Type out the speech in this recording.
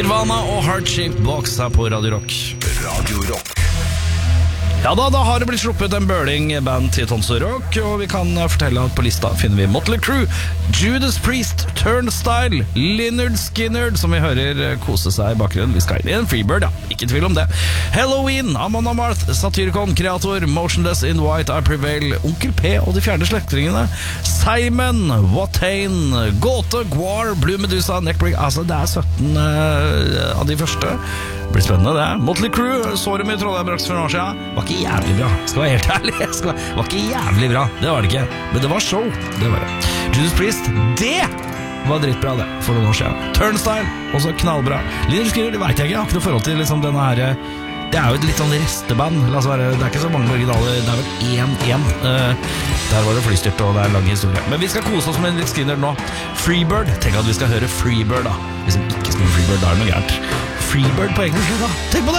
Nirvana og Heart-Shaped Box her på Radio Rock. Radio Rock. Ja da har det blitt sluppet en bøling band til Tonse Rock, og vi kan fortelle at på lista finner vi Motley Crue, Judas Priest, Turnstile, Lynyrd Skynyrd, som vi hører kose seg i bakgrunnen. Vi skal inn i en Freebird, ja, ikke tvil om det. Halloween, Amon Amarth, Satyricon, Kreator, Motionless in White, I Prevail, Onkel P og de fjerde slektringene, Simon, Watain, Gåte, Gwar, Blue Medusa, Neckbreak. Altså det er 17 av de første. Det blir spennende det. Motley Crue, såret med Trollheim Rocks for noen år siden, var ikke jævlig bra. Skal være helt ærlig, var ikke jævlig bra. Det var det ikke, men det var show. Det var det. Judas Priest, det var drittbra det, for noen år siden. Turnstile, også knallbra. Lynyrd Skynyrd, det vet jeg ikke. Jeg har ikke noe forhold til liksom denne her. Det er jo et litt sånn resteband. La oss være, det er ikke så mange originaler. Det er vel 1-1. Der var det flystyrt, og det er en lang historie. Men vi skal kose oss med Lynyrd Skynyrd nå. Freebird. Tenk at vi skal høre Freebird da. Hvis vi ikke skal høre Freebird, da er det noe gærent. Freebird på engelsk, da. Tenk på det!